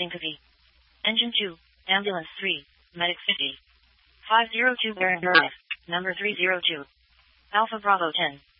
syncope. Engine 2, ambulance 3, medic 50. 502 Baron Drive, number 302. Alpha Bravo 10.